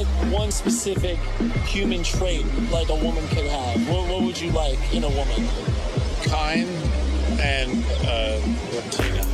like one specific human trait like a woman could have? What would you like in a woman? Kind and Latina.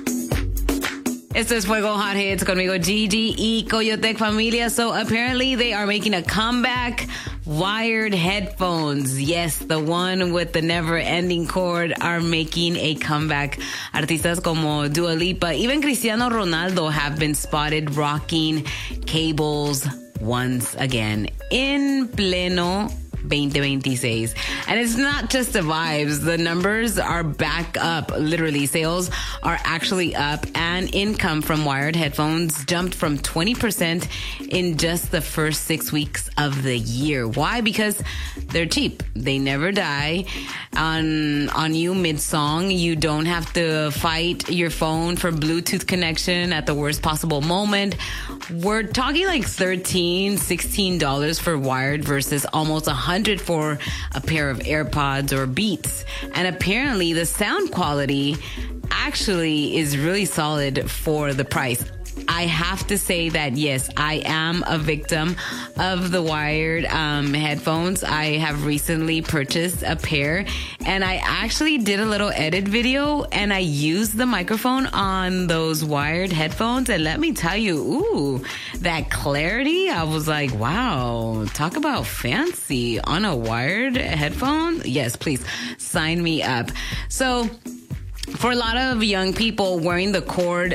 Esto es Fuego Hot Hits conmigo, Gigi y Coyotec Familia. So apparently they are making a comeback. Wired headphones. Yes, the one with the never-ending cord are making a comeback. Artistas como Dua Lipa, even Cristiano Ronaldo have been spotted rocking cables once again in pleno 2026. And it's not just the vibes. The numbers are back up. Literally, sales are actually up, and income from wired headphones jumped from 20% in just the first 6 weeks of the year. Why? Because they're cheap. They never die. On you mid-song, you don't have to fight your phone for Bluetooth connection at the worst possible moment. We're talking like $13, $16 for wired versus almost $100 for a pair of AirPods or Beats. And apparently the sound quality actually is really solid for the price. I have to say that, yes, I am a victim of the wired headphones. I have recently purchased a pair, and I actually did a little edit video, and I used the microphone on those wired headphones. And let me tell you, ooh, that clarity, I was like, wow, talk about fancy on a wired headphone. Yes, please sign me up. So, for a lot of young people, wearing the cords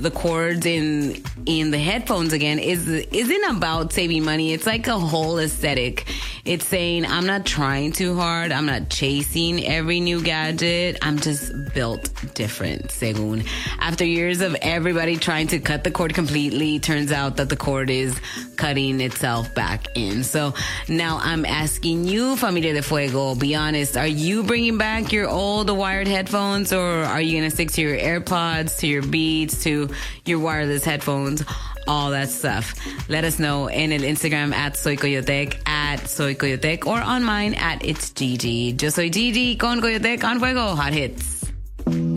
in the headphones again isn't about saving money. It's like a whole aesthetic. It's saying, I'm not trying too hard. I'm not chasing every new gadget. I'm just built different, según. After years of everybody trying to cut the cord completely, turns out that the cord is cutting itself back in. So now I'm asking you, Familia de Fuego, be honest, are you bringing back your old wired headphones, or are you going to stick to your AirPods, to your Beats, to your wireless headphones, all that stuff? Let us know in el Instagram at Soy Coyotec, at Soy Coyotec, or on mine at It's Gigi. Yo soy Gigi con Coyotec on Fuego Hot Hits.